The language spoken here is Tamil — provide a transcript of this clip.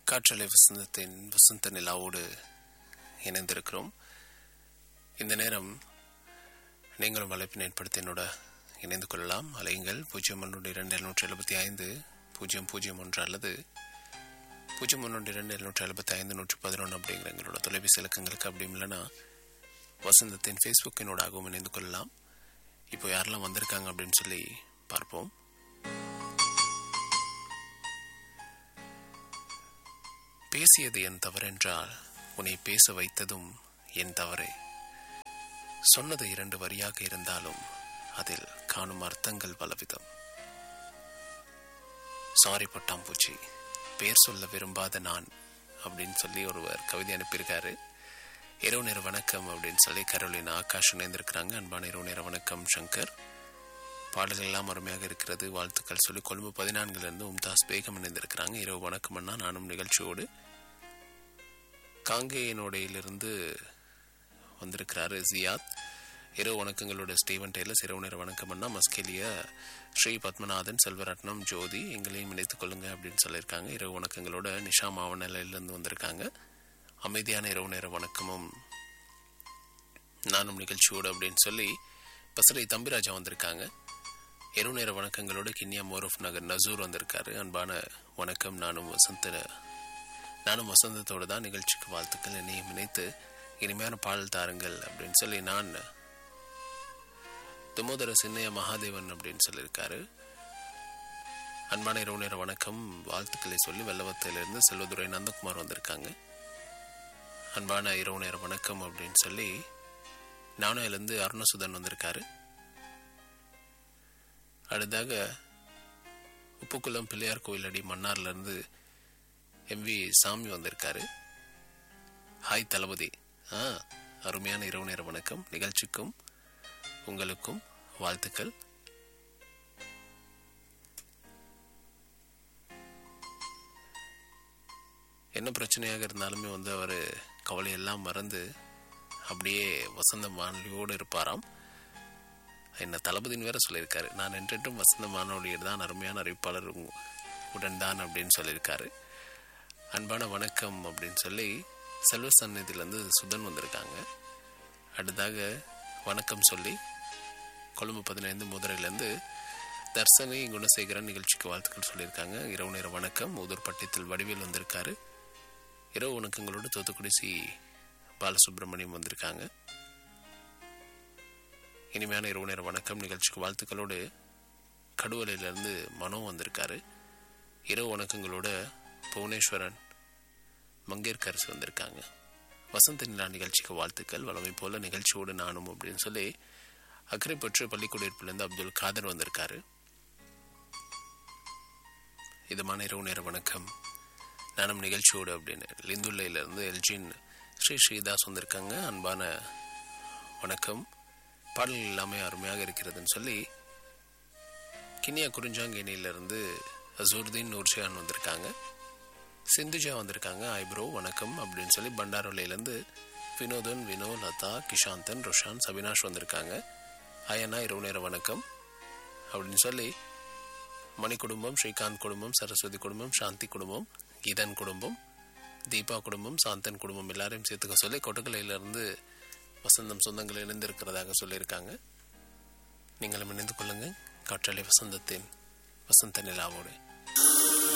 காற்றலை வசந்தத்தின் வசந்த நிலாவோடு இணைந்திருக்கிறோம். இந்த நேரம் நீங்களும் அழைப்பினை ஏற்படுத்தி என்னோட இணைந்து கொள்ளலாம். அலையுங்கள் 012775 அல்லது 012775 அப்படிங்கிற எங்களோட தொலைபேசி இலக்கங்களுக்கு. அப்படி இல்லைன்னா வசந்தத்தின் ஃபேஸ்புக்கினோடாகவும் இணைந்து கொள்ளலாம். இப்போ யாரெல்லாம் வந்திருக்காங்க அப்படின்னு சொல்லி பார்ப்போம். பேசியது என் தவறென்றால் உன்னை பேச வைத்ததும் என் தவறே. சொன்னது 2 வரியாக இருந்தாலும் அதில் காணும் அர்த்தங்கள் பலவிதம். சாரி பட்டாம்பூச்சி, பேர் சொல்ல விரும்பாத நான் அப்படின்னு சொல்லி ஒருவர் கவிதை அனுப்பியிருக்காரு. இரவு நேர வணக்கம் அப்படின்னு சொல்லி கரோலினா ஆகாஷ் இணைந்திருக்கிறாங்க. அன்பான இரவு நேர வணக்கம் சங்கர். பாடல்கள் எல்லாம் அருமையாக இருக்கிறது, வாழ்த்துக்கள் சொல்லி கொழும்பு 14 உம்தாஸ் பேகம் இணைந்திருக்கிறாங்க. இரவு வணக்கம் அண்ணா, நானும் நிகழ்ச்சியோடு. காங்கேயனோடையிலிருந்து வந்திருக்கிறாரு ஜியாத். இரவு வணக்கங்களோட ஸ்டீவன் டெய்லர்ஸ். இரவு நேர வணக்கம் அண்ணா. மஸ்கேலியா ஸ்ரீ பத்மநாதன், செல்வரத்னம், ஜோதி எங்களையும் இணைத்துக் கொள்ளுங்க அப்படின்னு சொல்லியிருக்காங்க. இரவு வணக்கங்களோட நிஷா மாவநிலையிலிருந்து வந்திருக்காங்க. அமைதியான இரவு நேர வணக்கமும் நானும் நிகழ்ச்சியோடு அப்படின்னு சொல்லி பசரை தம்பிராஜா வந்திருக்காங்க. இரவு நேர வணக்கங்களோட கிண்ணியா மோரஃப் நகர் நசூர் வந்திருக்காரு. அன்பான வணக்கம், நானும் வசந்தத்தோடு தான் நிகழ்ச்சிக்கு வாழ்த்துக்கள், என்னையும் இணைத்து இனிமையான பாடல் தாருங்கள் அப்படின்னு சொல்லி நான் துமோதர சின்னைய மகாதேவன் அப்படின்னு சொல்லியிருக்காரு. அன்பான இரவு நேர வணக்கம் வாழ்த்துக்களை சொல்லி வெள்ளவத்திலிருந்து செல்வதுரை நந்தகுமார் வந்திருக்காங்க. அன்பான இரவு நேர வணக்கம் அப்படின்னு சொல்லி நானோயிலிருந்து அருணசுதன் வந்திருக்காரு. அடுத்தாக உப்புக்குளம் பிள்ளையார் கோயில் அடி மன்னார்லேருந்து எம்வி சாமி வந்திருக்காரு. ஹாய் தளபதி. அருமையான இரவு நேர வணக்கம், நிகழ்ச்சிக்கும் உங்களுக்கும் வாழ்த்துக்கள். என்ன பிரச்சனையாக இருந்தாலுமே அவர் கவலையெல்லாம் மறந்து அப்படியே வசந்த வானொலியோடு இருப்பாராம். என்ன தளபதினு வேற சொல்லியிருக்காரு. நான் என்றென்றும் வசந்த வானொலியில் தான், அருமையான அறிவிப்பாளர் உடன் தான் அப்படின்னு சொல்லியிருக்காரு. அன்பான வணக்கம் அப்படின்னு சொல்லி செல்வ சந்நிதியிலேருந்து சுதன் வந்திருக்காங்க. அடுத்தாக வணக்கம் சொல்லி கொழும்பு 15 முதுரையிலேருந்து தர்சனி குணசேகரன் நிகழ்ச்சிக்கு வாழ்த்துக்கள் சொல்லியிருக்காங்க. இரவு நேர வணக்கம். ஊதூர்பட்டியத்தில் வடிவேல் வந்திருக்காரு. இரவு வணக்கங்களோடு தூத்துக்குடி சி பாலசுப்ரமணியம் வந்திருக்காங்க. இனிமையான இரவு நேர வணக்கம், நிகழ்ச்சிக்கு வாழ்த்துக்களோடு கடுவலையிலிருந்து மனோ வந்திருக்காரு. இரவு வணக்கங்களோட புவனேஸ்வரன் மங்கேற்கரசு வந்திருக்காங்க. வசந்த நிலா நிகழ்ச்சிக்கு வாழ்த்துக்கள், வளமை போல நிகழ்ச்சியோடு நானும் அப்படின்னு சொல்லி அக்கரைப்பற்று பள்ளிக்குடியிருப்பிலிருந்து அப்துல் காதர் வந்திருக்காரு. இதமான இரவு நேர வணக்கம், நானும் நிகழ்ச்சியோடு அப்படின்னு லிந்துள்ளையிலிருந்து எல்ஜின் ஸ்ரீதாஸ் வந்திருக்காங்க. அன்பான வணக்கம், பாடல்கள் எல்லாமே அருமையாக இருக்கிறதுன்னு சொல்லி கிண்ணியா குறிஞ்சாங்கேணியிலிருந்து அசூர்தீன் நூர்ஷியான் வந்திருக்காங்க. சிந்துஜா வந்திருக்காங்க. ஐப்ரோ வணக்கம் அப்படின்னு சொல்லி பண்டாரோலையிலேருந்து வினோதன், வினோ, லதா, கிஷாந்தன், ருஷான், சபினாஷ் வந்திருக்காங்க. அயனா இரவு நேர வணக்கம் அப்படின்னு சொல்லி மணி குடும்பம், ஸ்ரீகாந்த் குடும்பம், சரஸ்வதி குடும்பம், சாந்தி குடும்பம், கீதன் குடும்பம், தீபா குடும்பம், சாந்தன் குடும்பம் எல்லாரையும் சேர்த்துக்க சொல்லி கொட்டக்கலையிலிருந்து வசந்தம் சொந்தங்கள் இணைந்திருக்கிறதாக சொல்லியிருக்காங்க. நீங்களும் இணைந்து கொள்ளுங்க காற்றலை வசந்தத்தின் வசந்த நிலாவோடு.